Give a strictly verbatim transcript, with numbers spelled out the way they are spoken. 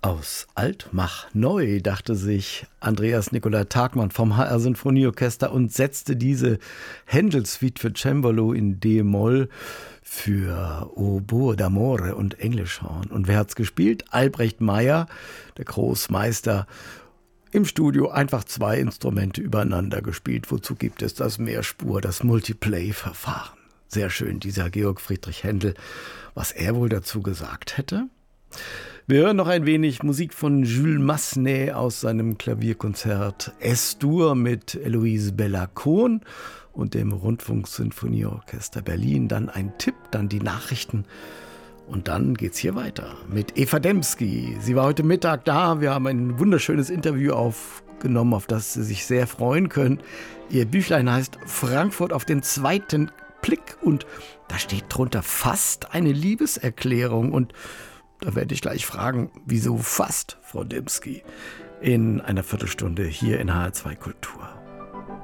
Aus alt mach neu, dachte sich Andreas Nicolai Tagmann vom H R Sinfonieorchester und setzte diese Händel-Suite für Cembalo in D-Moll für Oboe d'Amore und Englischhorn. Und wer hat's gespielt? Albrecht Meyer, der Großmeister. Im Studio einfach zwei Instrumente übereinander gespielt. Wozu gibt es das Mehrspur, das Multiplay-Verfahren? Sehr schön, dieser Georg Friedrich Händel. Was er wohl dazu gesagt hätte? Wir hören noch ein wenig Musik von Jules Massenet aus seinem Klavierkonzert S-Dur mit Eloise Bellacon und dem Rundfunksinfonieorchester Berlin. Dann ein Tipp, dann die Nachrichten und dann geht's hier weiter mit Eva Dembski. Sie war heute Mittag da. Wir haben ein wunderschönes Interview aufgenommen, auf das Sie sich sehr freuen können. Ihr Büchlein heißt Frankfurt auf den zweiten Blick und da steht drunter fast eine Liebeserklärung und da werde ich gleich fragen, wieso fast, Frau Dembski, in einer Viertelstunde hier in H R zwei Kultur.